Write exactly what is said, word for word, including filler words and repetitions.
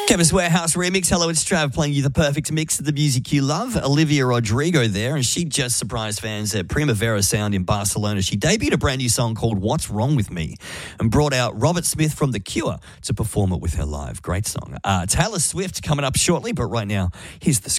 Chemist Warehouse remix. Hello, it's Trav playing you the perfect mix of the music you love. Olivia Rodrigo there, and she just surprised fans at Primavera Sound in Barcelona. She debuted a brand new song called What's Wrong With Me and brought out Robert Smith from The Cure to perform it with her live. Great song. Uh, Taylor Swift coming up shortly, but right now, here's the score.